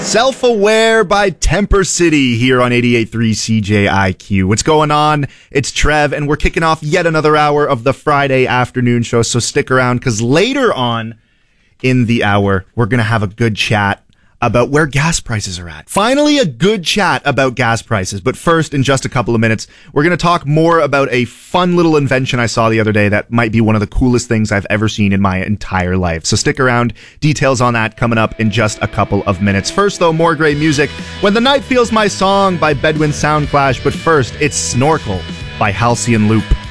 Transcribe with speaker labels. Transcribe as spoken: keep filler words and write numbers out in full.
Speaker 1: Self-Aware by Temper City here on eighty-eight point three C J I Q. What's going on? It's Trev, and we're kicking off yet another hour of the Friday afternoon show, so stick around, because later on in the hour, we're going to have a good chat about where gas prices are at. Finally, a good chat about gas prices. But first, in just a couple of minutes, we're going to talk more about a fun little invention I saw the other day that might be one of the coolest things I've ever seen in my entire life. So stick around. Details on that coming up in just a couple of minutes. First, though, more great music. When the Night Feels My Song by Bedouin Soundclash. But first, it's Snorkel by Halcyon Loop.